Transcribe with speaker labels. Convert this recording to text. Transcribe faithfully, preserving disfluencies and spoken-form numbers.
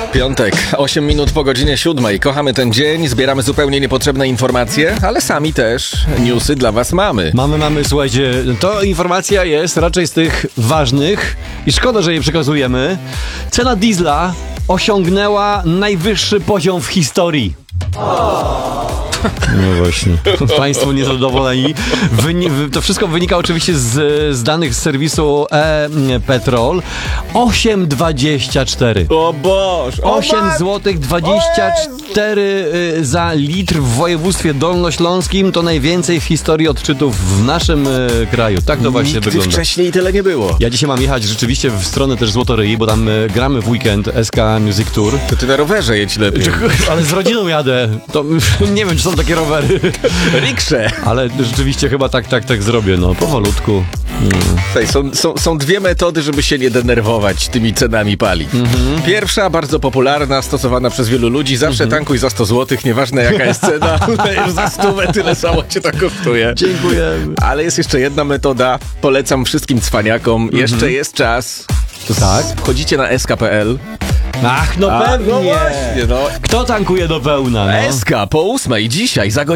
Speaker 1: Piątek, osiem minut po godzinie siódmej. Kochamy ten dzień, zbieramy zupełnie niepotrzebne informacje, ale sami też newsy dla was mamy.
Speaker 2: Mamy, mamy, słuchajcie, to informacja jest raczej z tych ważnych i szkoda, że je przekazujemy. Cena diesla osiągnęła najwyższy poziom w historii. No właśnie. Państwo niezadowoleni. Wyni- to wszystko wynika oczywiście z, z danych z serwisu e-Petrol. osiem dwadzieścia cztery.
Speaker 1: O Boż!
Speaker 2: osiem złotych dwadzieścia cztery y, za litr w województwie dolnośląskim to najwięcej w historii odczytów w naszym y, kraju. Tak to właśnie
Speaker 1: Nigdy
Speaker 2: wygląda.
Speaker 1: wcześniej tyle nie było.
Speaker 2: Ja dzisiaj mam jechać rzeczywiście w stronę też Złotoryi, bo tam y, gramy w weekend S K Music Tour.
Speaker 1: To ty na rowerze jedź lepiej.
Speaker 2: Ale z rodziną jadę. To nie wiem, czy są takie rowery.
Speaker 1: Riksze!
Speaker 2: Ale rzeczywiście chyba tak, tak, tak zrobię, no powolutku. Mm.
Speaker 1: Słuchaj, są, są, są dwie metody, żeby się nie denerwować tymi cenami paliw.
Speaker 2: Mhm.
Speaker 1: Pierwsza, bardzo popularna, stosowana przez wielu ludzi. Zawsze
Speaker 2: Mhm.
Speaker 1: tankuj za sto złotych, nieważne jaka jest cena, już za stówę tyle samo cię to kosztuje.
Speaker 2: Dziękujemy.
Speaker 1: Ale jest jeszcze jedna metoda, polecam wszystkim cwaniakom. Jeszcze jest czas.
Speaker 2: Tak?
Speaker 1: Wchodzicie na S K kropka P L.
Speaker 2: Ach, no
Speaker 1: A,
Speaker 2: pewnie.
Speaker 1: no właśnie, no.
Speaker 2: Kto tankuje do pełna, no?
Speaker 1: S K po ósmej dzisiaj za godzinę.